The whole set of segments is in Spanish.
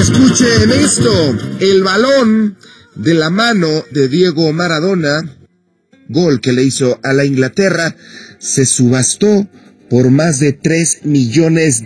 escuchen esto, el balón de la mano de Diego Maradona, gol que le hizo a la Inglaterra, se subastó por más de $3 millones.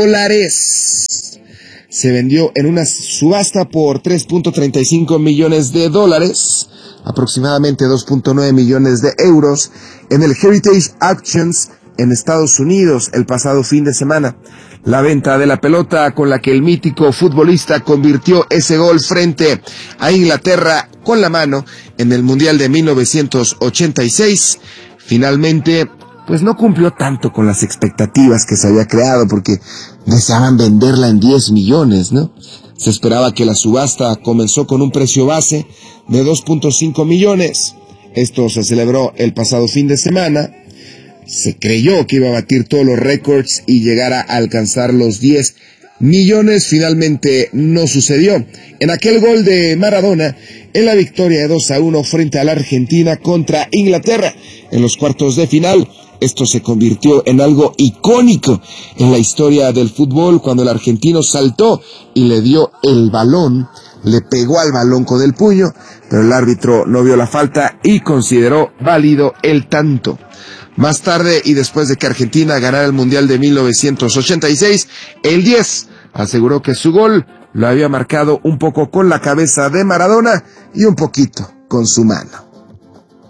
Se vendió en una subasta por $3.35 millones, aproximadamente 2.9 millones de euros, en el Heritage Auctions en Estados Unidos el pasado fin de semana. La venta de la pelota con la que el mítico futbolista convirtió ese gol frente a Inglaterra con la mano en el Mundial de 1986, finalmente pues no cumplió tanto con las expectativas que se había creado, porque deseaban venderla en 10 millones, ¿no? Se esperaba que la subasta comenzó con un precio base de 2.5 millones. Esto se celebró el pasado fin de semana. Se creyó que iba a batir todos los récords y llegar a alcanzar los 10 millones. Finalmente no sucedió. En aquel gol de Maradona, en la victoria de 2-1 frente a la Argentina contra Inglaterra en los cuartos de final, esto se convirtió en algo icónico en la historia del fútbol, cuando el argentino saltó y le dio el balón, le pegó al balón con el puño, pero el árbitro no vio la falta y consideró válido el tanto. Más tarde, y después de que Argentina ganara el Mundial de 1986, el 10 aseguró que su gol lo había marcado un poco con la cabeza de Maradona y un poquito con su mano.